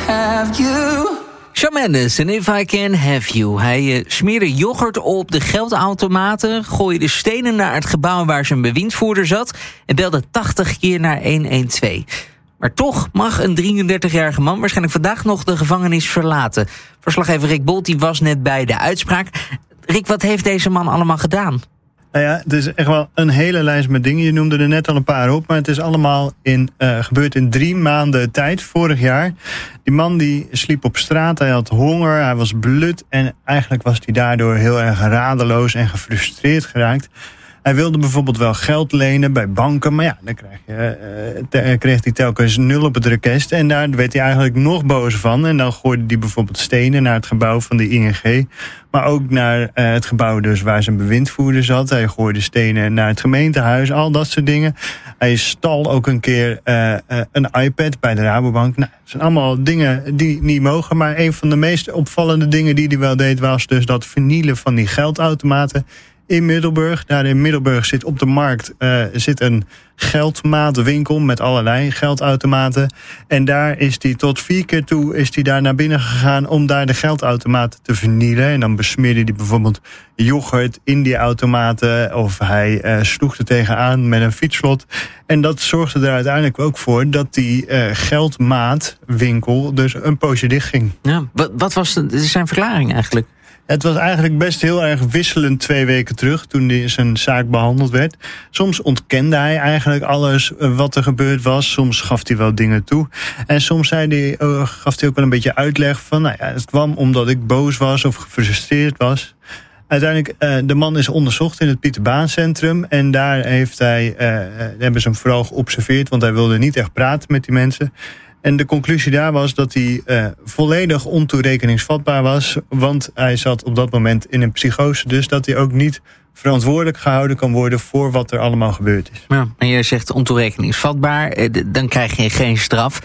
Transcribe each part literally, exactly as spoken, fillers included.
have you. Shawn Mendes en If I Can Have You. Hij uh, smeerde yoghurt op de geldautomaten, gooide stenen naar het gebouw waar zijn bewindvoerder zat en belde tachtig keer naar honderdtwaalf. Maar toch mag een drieëndertigjarige man waarschijnlijk vandaag nog de gevangenis verlaten. Verslaggever Rick Bolt die was net bij de uitspraak. Rick, wat heeft deze man allemaal gedaan? Nou ja, het is echt wel een hele lijst met dingen. Je noemde er net al een paar op, maar het is allemaal in, uh, gebeurd in drie maanden tijd, vorig jaar. Die man die sliep op straat, hij had honger, hij was blut en eigenlijk was hij daardoor heel erg radeloos en gefrustreerd geraakt. Hij wilde bijvoorbeeld wel geld lenen bij banken, maar ja, dan krijg je, uh, te, kreeg hij telkens nul op het rekest. En daar werd hij eigenlijk nog boos van. En dan gooide hij bijvoorbeeld stenen naar het gebouw van de I N G. Maar ook naar uh, het gebouw dus waar zijn bewindvoerder zat. Hij gooide stenen naar het gemeentehuis, al dat soort dingen. Hij stal ook een keer uh, uh, een iPad bij de Rabobank. Nou, dat zijn allemaal dingen die niet mogen. Maar een van de meest opvallende dingen die hij wel deed was dus dat vernielen van die geldautomaten in Middelburg. Daar in Middelburg zit op de markt uh, zit een geldmaatwinkel met allerlei geldautomaten. En daar is hij tot vier keer toe is hij daar naar binnen gegaan om daar de geldautomaten te vernielen. En dan besmeerde hij bijvoorbeeld yoghurt in die automaten of hij uh, sloeg er tegenaan met een fietsslot. En dat zorgde er uiteindelijk ook voor dat die uh, geldmaatwinkel dus een poosje dicht ging. Ja, wat, wat was de, zijn verklaring eigenlijk? Het was eigenlijk best heel erg wisselend twee weken terug toen die zijn zaak behandeld werd. Soms ontkende hij eigenlijk alles wat er gebeurd was. Soms gaf hij wel dingen toe. En soms zei hij, uh, gaf hij ook wel een beetje uitleg van, nou ja, het kwam omdat ik boos was of gefrustreerd was. Uiteindelijk, uh, de man is onderzocht in het Pieter Baan Centrum. En daar heeft hij, uh, hebben ze hem vooral geobserveerd, want hij wilde niet echt praten met die mensen. En de conclusie daar was dat hij uh, volledig ontoerekeningsvatbaar was. Want hij zat op dat moment in een psychose. Dus dat hij ook niet verantwoordelijk gehouden kan worden voor wat er allemaal gebeurd is. Ja, en je zegt ontoerekeningsvatbaar, dan krijg je geen straf.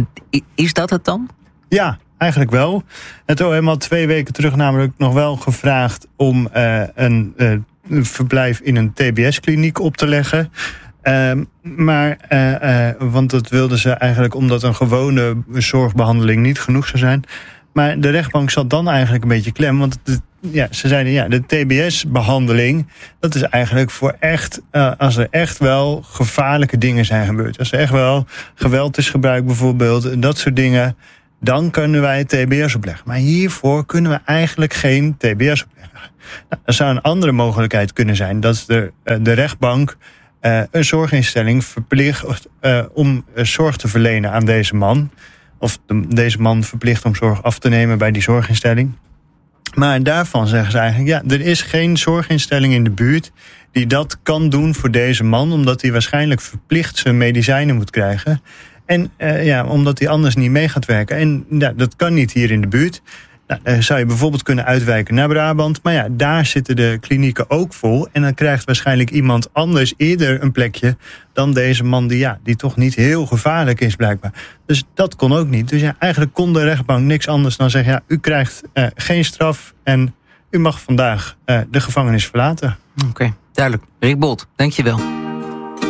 Is dat het dan? Ja, eigenlijk wel. Het O M had twee weken terug namelijk nog wel gevraagd om uh, een, uh, een verblijf in een T B S-kliniek op te leggen. Uh, maar, uh, uh, want dat wilden ze eigenlijk omdat een gewone zorgbehandeling niet genoeg zou zijn. Maar de rechtbank zat dan eigenlijk een beetje klem. Want de, ja, ze zeiden, ja, de T B S-behandeling, dat is eigenlijk voor echt, uh, als er echt wel gevaarlijke dingen zijn gebeurd. Als er echt wel geweld is gebruikt bijvoorbeeld, dat soort dingen, dan kunnen wij T B S opleggen. Maar hiervoor kunnen we eigenlijk geen T B S opleggen. Nou, er zou een andere mogelijkheid kunnen zijn dat de, uh, de rechtbank Uh, een zorginstelling verplicht uh, om uh, zorg te verlenen aan deze man. Of de, deze man verplicht om zorg af te nemen bij die zorginstelling. Maar daarvan zeggen ze eigenlijk, ja, er is geen zorginstelling in de buurt die dat kan doen voor deze man, omdat hij waarschijnlijk verplicht zijn medicijnen moet krijgen. En uh, ja, omdat hij anders niet mee gaat werken. En ja, dat kan niet hier in de buurt. Nou, dan zou je bijvoorbeeld kunnen uitwijken naar Brabant. Maar ja, daar zitten de klinieken ook vol. En dan krijgt waarschijnlijk iemand anders eerder een plekje dan deze man die, ja, die toch niet heel gevaarlijk is blijkbaar. Dus dat kon ook niet. Dus ja, eigenlijk kon de rechtbank niks anders dan zeggen, ja, u krijgt uh, geen straf en u mag vandaag uh, de gevangenis verlaten. Oké, okay, duidelijk. Rick Bolt, dankjewel.